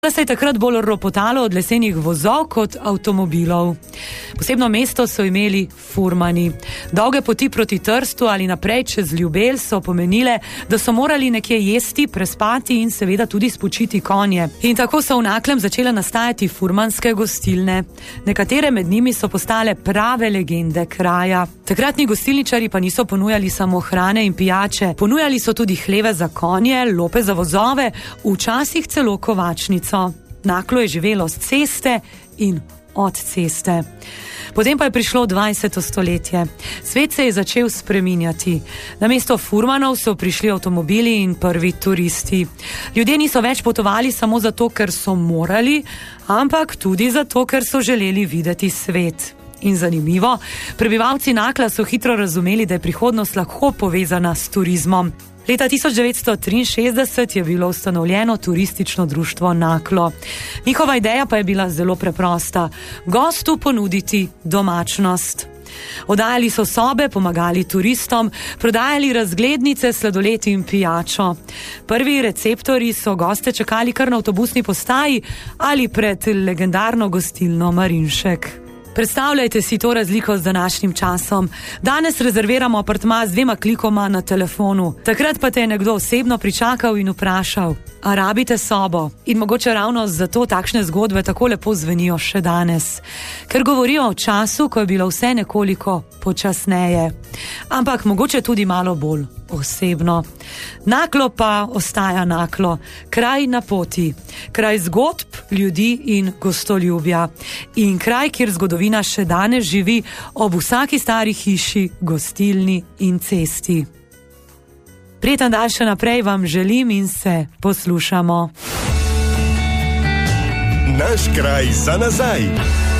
Se je takrat bolj ropotalo od lesenih vozov kot avtomobilov. Posebno mesto so imeli furmani. Dolge poti proti Trstu ali naprej čez Ljubelj so pomenile, da so morali nekje jesti, prespati in seveda tudi spočiti konje. In tako so v Naklem začele nastajati furmanske gostilne. Nekatere med njimi so postale prave legende kraja. Takratni gostilničarji pa niso ponujali samo hrane in pijače. Ponujali so tudi hleve za konje, lope za vozove, včasih celo kovačnico. Naklo je živelo z ceste in od ceste. Potem pa je prišlo 20. stoletje. Svet se je začel spreminjati. Namesto furmanov so prišli avtomobili in prvi turisti. Ljudje niso več potovali samo zato, ker so morali, ampak tudi zato, ker so želeli videti svet. In zanimivo, prebivalci Nakla so hitro razumeli, da je prihodnost lahko povezana s turizmom. Leta 1963 je bilo ustanovljeno turistično društvo Naklo. Njihova ideja pa je bila zelo preprosta: gostu ponuditi domačnost. Oddajali so sobe, pomagali turistom, prodajali razglednice, sladoled in pijačo. Prvi receptorji so goste čakali kar na avtobusni postaji ali pred legendarno gostilno Marinšek. Predstavljajte si to razliko z današnjim časom. Danes rezerviramo apartma z 2 klikoma na telefonu. Takrat pa te je nekdo osebno pričakal in vprašal: a rabite sobo? In mogoče ravno zato takšne zgodbe tako lepo zvenijo še danes. Ker govorijo o času, ko je bilo vse nekoliko počasneje. Ampak mogoče tudi malo bolj osebno. Naklo pa ostaja Naklo. Kraj na poti. Kraj zgodb, ljudi in gostoljubja. In kraj, kjer zgodovina še danes živi ob vsaki stari hiši, gostilni in cesti. Prijeten dan še naprej vam želim in se poslušamo. Naš kraj za nazaj.